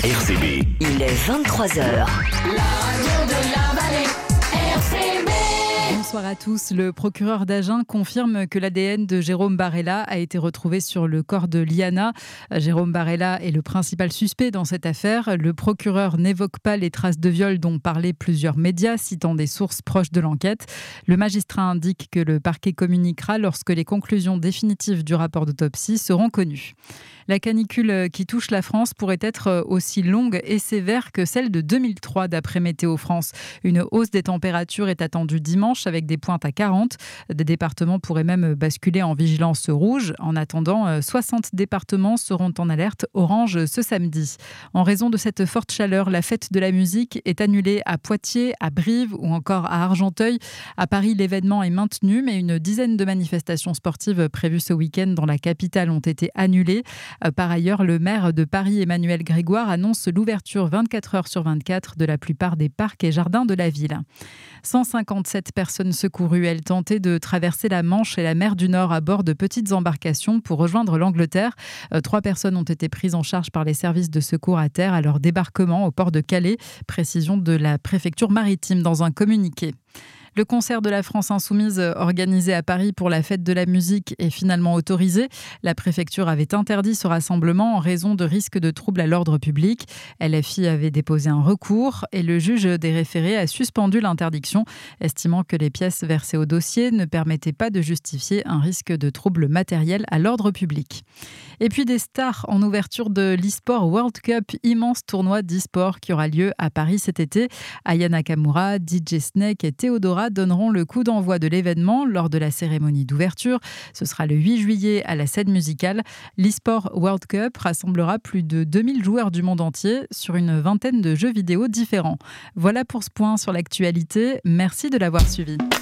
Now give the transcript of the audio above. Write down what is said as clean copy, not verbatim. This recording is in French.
RCB. Il est 23h. Bonsoir à tous. Le procureur d'Agen confirme que l'ADN de Jérôme Barella a été retrouvé sur le corps de Liana. Jérôme Barella est le principal suspect dans cette affaire. Le procureur n'évoque pas les traces de viol dont parlaient plusieurs médias, citant des sources proches de l'enquête. Le magistrat indique que le parquet communiquera lorsque les conclusions définitives du rapport d'autopsie seront connues. La canicule qui touche la France pourrait être aussi longue et sévère que celle de 2003 d'après Météo France. Une hausse des températures est attendue dimanche avec des pointes à 40. Des départements pourraient même basculer en vigilance rouge. En attendant, 60 départements seront en alerte orange ce samedi. En raison de cette forte chaleur, la fête de la musique est annulée à Poitiers, à Brive ou encore à Argenteuil. À Paris, l'événement est maintenu, mais une dizaine de manifestations sportives prévues ce week-end dans la capitale ont été annulées. Par ailleurs, le maire de Paris, Emmanuel Grégoire, annonce l'ouverture 24 heures sur 24 de la plupart des parcs et jardins de la ville. 157 personnes secourues. Elles tentaient de traverser la Manche et la mer du Nord à bord de petites embarcations pour rejoindre l'Angleterre. 3 personnes ont été prises en charge par les services de secours à terre à leur débarquement au port de Calais. Précision de la préfecture maritime dans un communiqué. Le concert de la France Insoumise organisé à Paris pour la fête de la musique est finalement autorisé. La préfecture avait interdit ce rassemblement en raison de risques de troubles à l'ordre public. LFI avait déposé un recours et le juge des référés a suspendu l'interdiction, estimant que les pièces versées au dossier ne permettaient pas de justifier un risque de troubles matériels à l'ordre public. Et puis des stars en ouverture de l'e-sport World Cup, immense tournoi d'e-sport qui aura lieu à Paris cet été. Aya Nakamura, DJ Snake et Theodora donneront le coup d'envoi de l'événement lors de la cérémonie d'ouverture. Ce sera le 8 juillet à la scène musicale. L'e-sport World Cup rassemblera plus de 2000 joueurs du monde entier sur une vingtaine de jeux vidéo différents. Voilà pour ce point sur l'actualité. Merci de l'avoir suivi.